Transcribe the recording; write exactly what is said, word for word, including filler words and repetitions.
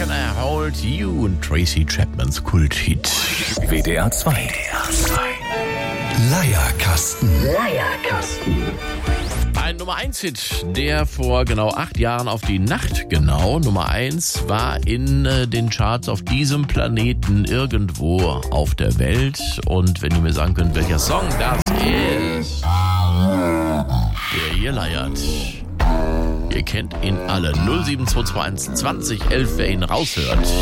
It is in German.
When I Hold You und Tracy Chapmans Kulthit. W D R zwei. Leierkasten. Leierkasten. Ein Nummer eins Hit, der vor genau acht Jahren auf die Nacht genau Nummer eins war in äh, den Charts auf diesem Planeten irgendwo auf der Welt. Und wenn ihr mir sagen könnt, welcher Song das ist, der hier leiert. Ihr kennt ihn alle. null sieben zwei zwei eins zwanzig elf, wer ihn raushört.